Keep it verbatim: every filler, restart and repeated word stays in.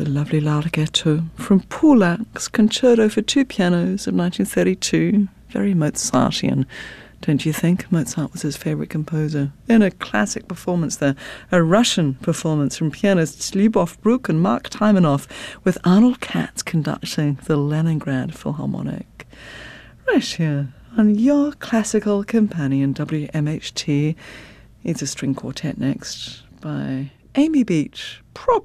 the lovely Larghetto from Poulenc's Concerto for Two Pianos of nineteen thirty-two. Very Mozartian, don't you think? Mozart was his favourite composer. In a classic performance there, a Russian performance from pianists Lyubov Bruk and Mark Taimanov, with Arnold Katz conducting the Leningrad Philharmonic. Right here on your classical companion, W M H T. It's a string quartet next by Amy Beach. Proper